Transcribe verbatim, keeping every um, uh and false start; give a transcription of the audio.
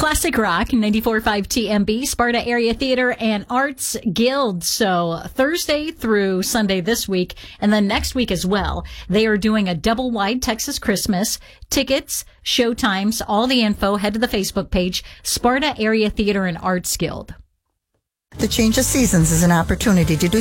Classic Rock, ninety-four point five T M B, Sparta Area Theater and Arts Guild. So Thursday through Sunday this week, and then next week as well, they are doing a double wide Texas Christmas. Tickets, show times, all the info, head to the Facebook page, Sparta Area Theater and Arts Guild. The change of seasons is an opportunity to do